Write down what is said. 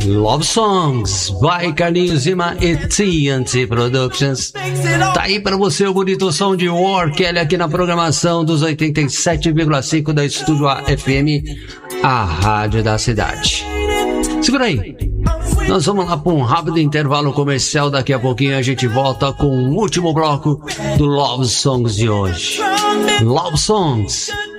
Love Songs by Carlinhos Zima e TNT Productions. Tá aí pra você o bonito som de War Kelly aqui na programação dos 87,5 da Estúdio AFM, a rádio da cidade. Segura aí, nós vamos lá para um rápido intervalo comercial. Daqui a pouquinho a gente volta com o último bloco do Love Songs de hoje. Love Songs